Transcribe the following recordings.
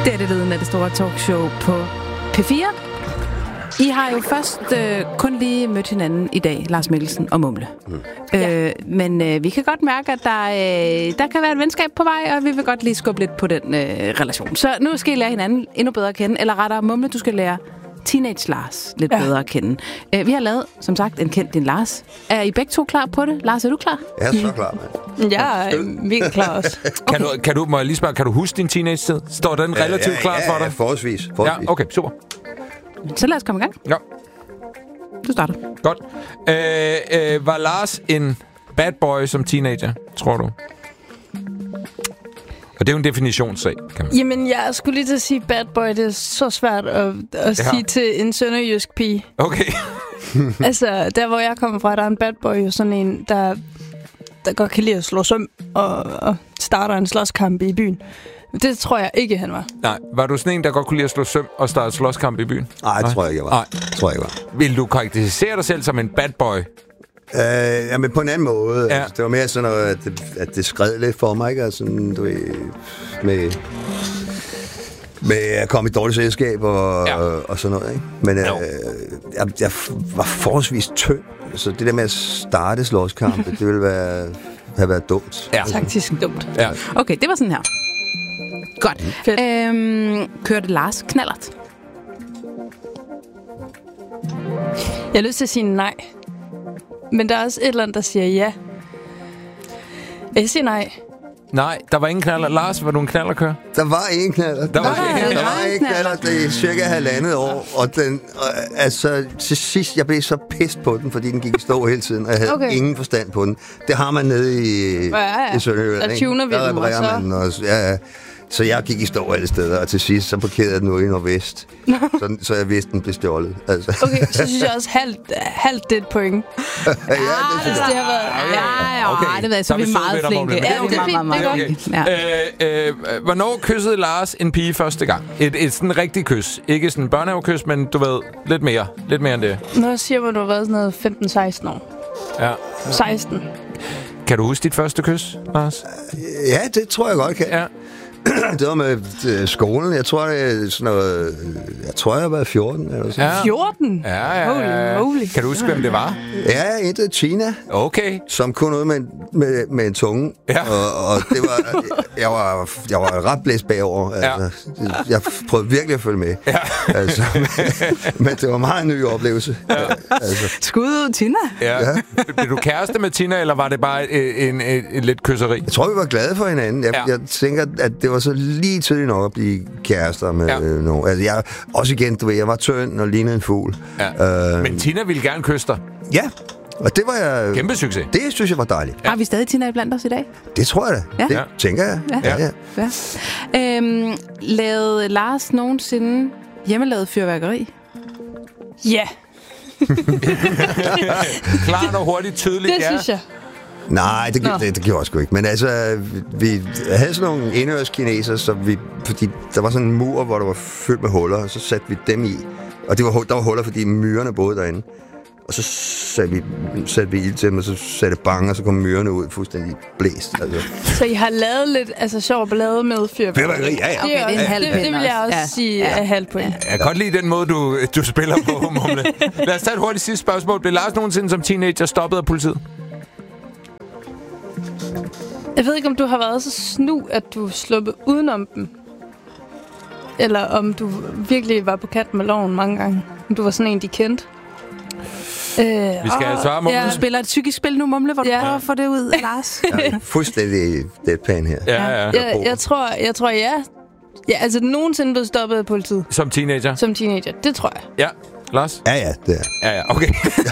Det er det lyden af det store talkshow på P4. I har jo først kun lige mødt hinanden i dag, Lars Mikkelsen og Mumle. Men vi kan godt mærke, at der kan være et venskab på vej, og vi vil godt lige skubbe lidt på den relation. Så nu skal I lære hinanden endnu bedre at kende. Eller rettere, Mumle, du skal lære Teenage Lars lidt bedre at kende. Vi har lavet, som sagt, en kendt din Lars. Er I begge to klar på det? Lars, er du klar? Jeg er så klar, mand. Jeg er virkelig klar også. Okay. Må jeg lige spørge, kan du huske din teenage-tid? Står den relativt klar for dig? Ja, forholdsvis. Ja, okay, super. Så lad os komme i gang. Ja. Du starter. Godt. Var Lars en bad boy som teenager, tror du? Og det er jo en definitionssag, kan man. Jamen, jeg skulle lige til at sige bad boy. Det er så svært at sige til en sønderjysk pige. Okay. Altså, der hvor jeg kommer fra, der er en bad boy jo sådan en, der godt kan lide at slå søm og starter en slåskamp i byen. Det tror jeg ikke, han var. Nej, var du sådan en, der godt kunne lide at slå søm og starte slåskamp i byen? Nej, det tror jeg ikke, jeg var. Vil du karakterisere dig selv som en bad boy? Men på en anden måde. Ja. Altså, det var mere sådan noget, at det skred lidt for mig, ikke? Altså, du ved, med at komme i dårligt selskab og sådan noget, ikke? Men jeg var forholdsvis tynd, så det der med at starte slåskampe, det ville have været dumt. Ja. Taktisk dumt. Ja. Okay, det var sådan her. Godt. Kørte Lars knallert? Jeg har lyst til at sige nej. Men der er også et eller andet, der siger ja. Jeg siger nej. Nej, der var ingen knaller. Lars, var du en knallerkører? Der var en knaller. Der var en knaller, det er cirka 1,5 år. Og altså, til sidst, jeg blev så pist på den, fordi den gik i stå hele tiden, og jeg havde ingen forstand på den. Det har man nede i Sønderjylland. Der tuner vi der den reparerer man også. Ja. Så jeg gik i stå alle steder, og til sidst så parkerede jeg den ude i Nordvest. Så jeg vidste, den blev stjålet. Altså. Okay, så synes jeg også halvt det et point. Ja, det synes jeg. Det har været... Okay. Det ved jeg, så er vi meget flinke. Ja, det er fint. Ja. Hvornår kyssede Lars en pige første gang? Et sådan rigtig kys. Ikke sådan en børnehavekys, men du ved, lidt mere end det. Nå siger man, du har været sådan noget 15-16 år. Ja. 16. Kan du huske dit første kys, Lars? Ja, det tror jeg godt kan. Ja. Det var med skolen. Jeg tror, jeg har været 14 eller sådan. Ja. 14? Ja. Holy. Kan du huske, hvem det var? Ja, intet Tina. Okay. Som kunne noget med en tunge. Ja. Og det var... Jeg var ret blæst bagover. Altså, jeg prøvede virkelig at følge med. Ja. Altså, men det var meget en ny oplevelse. Ja. Altså. Skud ud, Tina. Ja. Blev du kæreste med Tina, eller var det bare et lidt kysseri? Jeg tror, vi var glade for hinanden. Jeg tænker, at det var så lige tidligt nok at blive kærester med nogen. Altså, også igen, du ved, jeg var tynd og lignede en fugl. Ja. Men Tina ville gerne kysse dig. Ja, og det var jeg... Kæmpe succes. Det synes jeg var dejligt. Har vi stadig Tina iblandt os i dag? Det tror jeg da. Det tænker jeg. Ja. Lavede Lars nogensinde hjemmelavet fyrværkeri? Ja. Klart og hurtigt, tydeligt. Det synes jeg. Nej, det gjorde jeg sgu ikke. Men altså, vi havde sådan nogle indhørskineser, fordi der var sådan en mur, hvor der var fyldt med huller, og så satte vi dem i. Og der var huller, fordi myrerne boede derinde. Og så satte vi ild til dem, og så satte bang, og så kom myrerne ud fuldstændig blæst. Altså. Så I har lavet lidt sjov ballade med fyrværkeri? Ja. Okay, det er en halv pind. Det vil jeg også sige er halv point. Jeg kan godt lide den måde, du spiller på, Mumle. Lad os tage et hurtigt sidste spørgsmål. Blev Lars nogensinde som teenager stoppet af politiet? Jeg ved ikke, om du har været så snu, at du sluppet udenom dem. Eller om du virkelig var på kant med loven mange gange. Om du var sådan en, de kendte. Vi skal svare, Mumle. Du spiller et psykisk spil nu, Mumle, hvor du prøver at få det ud af Lars. Fuldstændig deadpan her. Jeg tror, ja. Ja, altså nogensinde blevet stoppet af politiet. Som teenager? Som teenager, det tror jeg. Ja. Lars? Ja, det er. Ja, okay.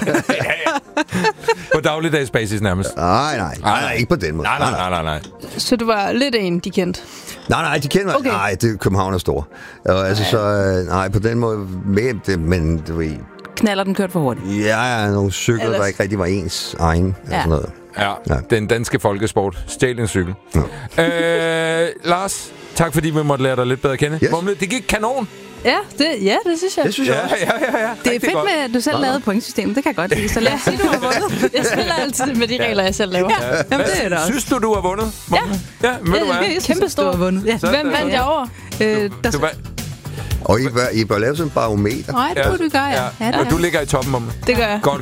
På dagligdags basis nærmest? Nej, ikke på den måde. Nej. Så du var lidt en, de kendte? Nej, de kendte mig. Okay. Nej, det København er stor. Altså, så på den måde med det, men du ved... Knaller den kørt for hurtigt? Ja, nogle cykler, der ikke rigtig var ens egen. Ja. Sådan noget. Ja, den danske folkesport. Stjæl en cykel. Ja. Lars, tak fordi vi måtte lære dig lidt bedre at kende. Yes. Mumle, det gik kanon. Ja, det synes jeg. Det synes jeg også. Ja. Det er fedt med, at du selv lavede pointsystemet. Det kan jeg godt lide. Så lad os sige, du har vundet. Jeg spiller altid med de regler, jeg selv laver. Ja. Jamen, det er det også. Synes du har vundet? Ja. Ja, men kæmpe stort. Vundet. Ja. Hvem vandt jeg over? Og I bør lave sådan en barometer. Nej, det kunne du gøre, ja. Og du ligger i toppen om det gør jeg. Godt